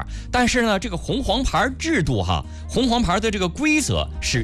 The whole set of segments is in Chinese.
但是呢，这个红黄牌制度红黄牌的这个规则是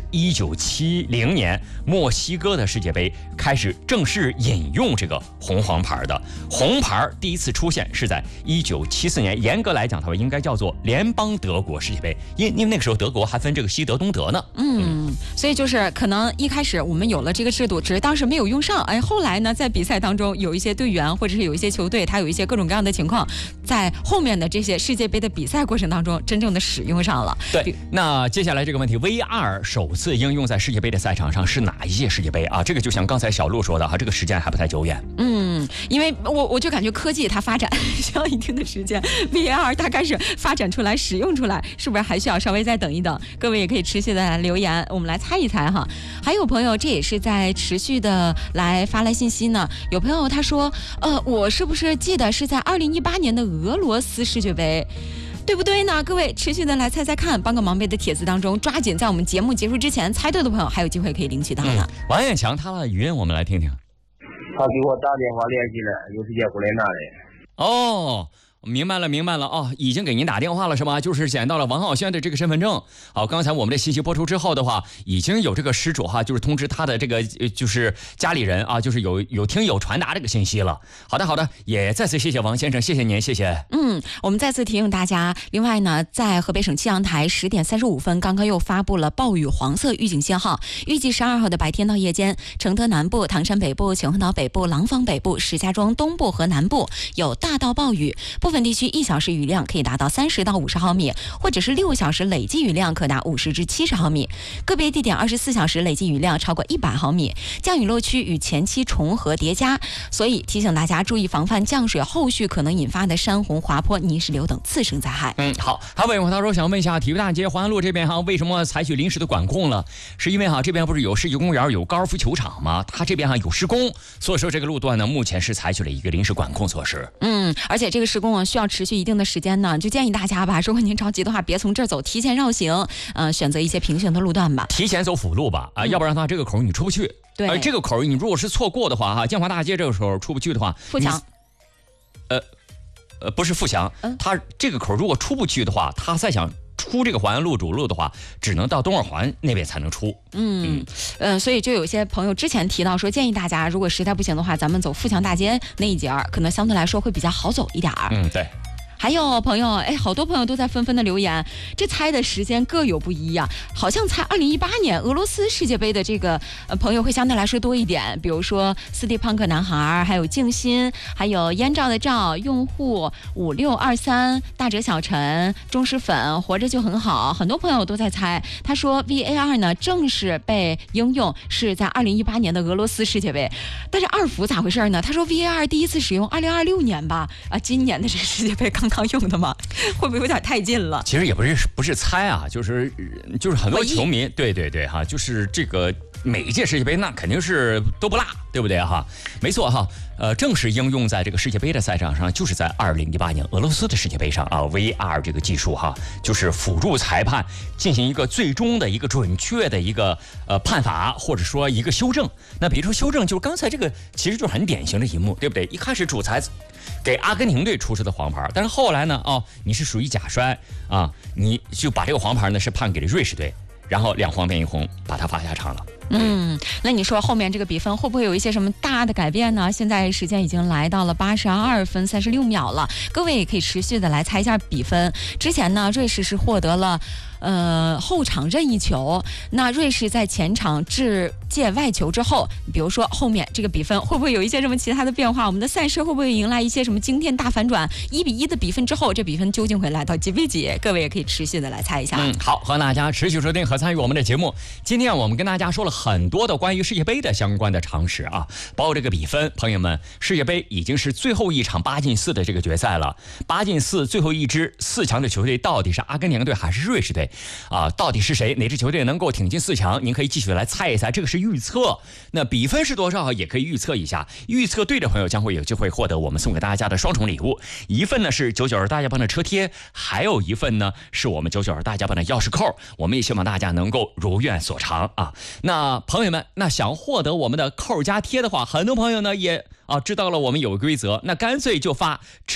1970年墨西哥的世界杯开始正式引用这个红黄牌的。红牌第一次出现是在1974年，严格来讲它应该叫做联邦德国世界杯，因为那个时候德国还分这个西德东德呢。 所以就是可能一开始我们有了这个制度，只是当时没有用上，后来呢，在比赛当中有一些队员或者是有一些球队，它有一些各种各样的情况，在后面的这些世界杯的比赛过程当中，真正的使用上了。 对，那接下来这个问题 ，VR 首次应用在世界杯的赛场上是哪一届世界杯啊？这个就像刚才小鹿说的这个时间还不太久远。 因为我就感觉科技它发展需要一定的时间 ，VR 它开始发展出来、使用出来，是不是还需要稍微再等一等？各位也可以持续的来留言，我们来猜一猜哈。还有朋友，这也是在持续的来发来信息呢。有朋友他说，我是不是记得是在2018年的俄罗斯世界杯？对不对呢？各位持续的来猜猜看，帮个忙呗的帖子当中，抓紧在我们节目结束之前猜对的朋友还有机会可以领取到呢。 王艳强他的语音我们来听听。 他给我打电话联系了，有时间过来拿的。 明白了已经给您打电话了是吧？就是捡到了王浩轩的这个身份证。好，刚才我们的信息播出之后的话，已经有这个失主就是通知他的这个就是家里人就是有听友传达这个信息了。好的，也再次谢谢王先生，谢谢您，谢谢。 我们再次提醒大家，另外呢，在河北省气象台10点35分，刚刚又发布了暴雨黄色预警信号，预计12号的白天到夜间，承德南部、唐山北部、秦皇岛北部、廊坊北部、石家庄东部和南部有大到暴雨，部分地区1小时雨量可以达到30到50毫米，或者是6小时累计雨量可达50至70毫米，个别地点24小时累计雨量超过100毫米，降雨落区与前期重合叠加，所以提醒大家注意防范降水后续可能引发的山洪、滑坡、泥石流等次生灾害。 好，还有他说想问一下，体育大街环安路这边为什么采取临时的管控了？是因为这边不是有世纪公园有高尔夫球场吗？它这边有施工，所以说这个路段呢目前是采取了一个临时管控措施。 而且这个施工需要持续一定的时间呢，就建议大家吧，如果您着急的话，别从这儿走，提前绕行，选择一些平行的路段吧， 提前走辅路吧，要不然的话这个口你出不去。 对， 这个口你如果是错过的话建华大街这个时候出不去的话， 富强， 不是富强，它这个口如果出不去的话，它再想出这个环安路主路的话，只能到东二环那边才能出。 所以就有些朋友之前提到说，建议大家如果实在不行的话，咱们走富强大街那一节可能相对来说会比较好走一点。 对。 还有朋友，好多朋友都在纷纷的留言，这猜的时间各有不一呀。好像猜2018年俄罗斯世界杯的这个朋友会相对来说多一点，比如说斯蒂胖克男孩，还有静心，还有燕赵的赵，用户5623，大哲小陈，忠实粉，活着就很好，很多朋友都在猜。他说 VAR 呢正式被应用是在2018年的俄罗斯世界杯，但是二福咋回事呢？他说 VAR 第一次使用2026年吧，今年的这个世界杯刚用的吗？会不会有点太近了？ 其实也不是猜就是很多球迷，对就是这个每一届世界杯那肯定是都不落，对不对没错正式应用在这个世界杯的赛场上，就是在2018年俄罗斯的世界杯上VR 这个技术就是辅助裁判进行一个最终的一个准确的一个判罚，或者说一个修正。那比如说修正就是刚才这个其实就是很典型的一幕，对不对？一开始主裁给阿根廷队出示的黄牌，但是后来呢你是属于假摔你就把这个黄牌呢是判给了瑞士队，然后2黄变1红把他罚下场了。 那你说后面这个比分会不会有一些什么大的改变呢？现在时间已经来到了82分36秒了，各位也可以持续的来猜一下比分。之前呢，瑞士是获得了后场任意球，那瑞士在前场制界外球之后，比如说后面这个比分会不会有一些什么其他的变化？我们的赛事会不会迎来一些什么惊天大反转？1-1的比分之后，这比分究竟会来到几比几？各位也可以持续的来猜一下。 好，和大家持续收听和参与我们的节目。今天我们跟大家说了很多的关于世界杯的相关的常识包括这个比分。朋友们，世界杯已经是最后一场8进4的这个决赛了，8进4最后一支4强的球队到底是阿根廷队还是瑞士队到底是谁？哪支球队能够挺进4强？您可以继续来猜一猜，这个是预测。那比分是多少也可以预测一下，预测对的朋友将会有机会获得我们送给大家的双重礼物，一份呢是992大家帮的车贴，还有一份呢是我们992大家帮的钥匙扣。我们也希望大家能够如愿所偿那朋友们，那想获得我们的扣加贴的话，很多朋友呢也知道了我们有个规则，那干脆就发车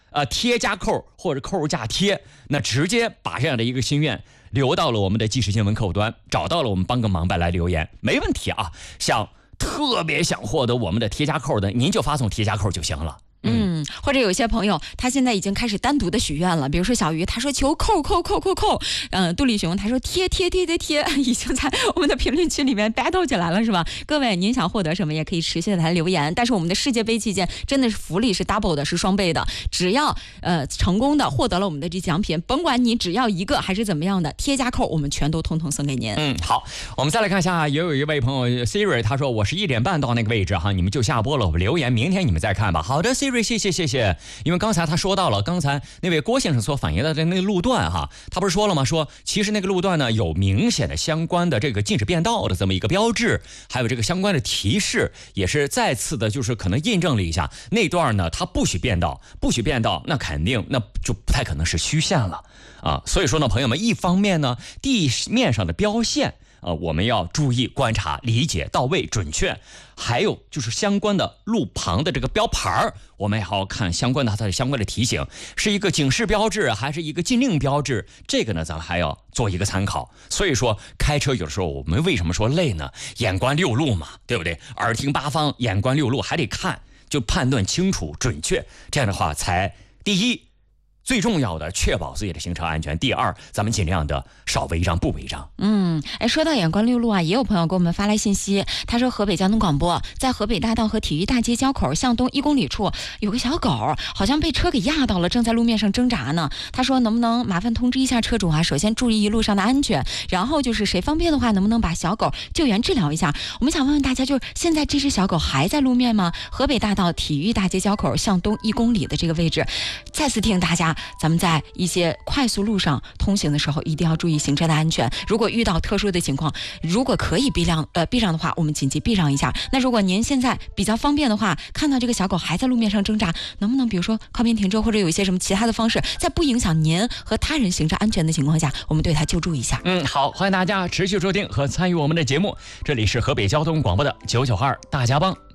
贴加扣或者扣加贴，那直接把这样的一个心愿留到了我们的即时新闻客户端，找到了我们帮个忙呗来留言，没问题啊。像特别想获得我们的贴加扣的，您就发送贴加扣就行了。 或者有些朋友他现在已经开始单独的许愿了，比如说小鱼他说求扣，杜立雄他说贴，已经在我们的评论区里面 battle 起来了，是吧？各位您想获得什么也可以持续的来留言，但是我们的世界杯期间真的是福利是 double 的，是双倍的，只要成功的获得了我们的这奖品，甭管你只要一个还是怎么样的，贴加扣我们全都通通送给您。 好，我们再来看一下，也有一位朋友 Siri 他说我是1点半到那个位置哈，你们就下播了，我留言明天你们再看吧。好的 Siri， 谢谢。因为刚才他说到了，刚才那位郭先生所反映的那个路段哈，他不是说了吗？说其实那个路段呢有明显的相关的这个禁止变道的这么一个标志，还有这个相关的提示，也是再次的就是可能印证了一下那段呢它不许变道，那肯定那就不太可能是虚线了啊。所以说呢，朋友们，一方面呢地面上的标线我们要注意观察、理解到位、准确，还有就是相关的路旁的这个标牌，我们也要看相关的它的相关的提醒，是一个警示标志还是一个禁令标志，这个呢咱们还要做一个参考。所以说开车有的时候我们为什么说累呢？眼观六路嘛，对不对？耳听八方，眼观六路，还得看，就判断清楚准确，这样的话才第一最重要的确保自己的行车安全，第二咱们尽量的少违章不违章。 说到眼观六路啊，也有朋友给我们发来信息，他说河北交通广播在河北大道和体育大街交口向东1公里处有个小狗，好像被车给压到了，正在路面上挣扎呢。他说能不能麻烦通知一下车主啊，首先注意路上的安全，然后就是谁方便的话能不能把小狗救援治疗一下。我们想问问大家，就是现在这只小狗还在路面吗？河北大道体育大街交口向东1公里的这个位置，再次提醒大家，咱们在一些快速路上通行的时候一定要注意行车的安全，如果遇到特殊的情况，如果可以避让的话，我们紧急避让一下。那如果您现在比较方便的话，看到这个小狗还在路面上挣扎，能不能比如说靠边停车，或者有一些什么其他的方式，在不影响您和他人行车安全的情况下，我们对他救助一下。 好，欢迎大家持续收听和参与我们的节目，这里是河北交通广播的992大家帮。